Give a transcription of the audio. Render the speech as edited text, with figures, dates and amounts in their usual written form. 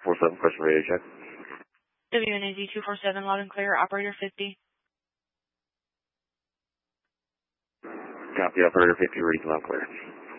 47 question radio check. WNAZ 247, loud and clear, operator 50. Copy, operator 50, reading loud clear.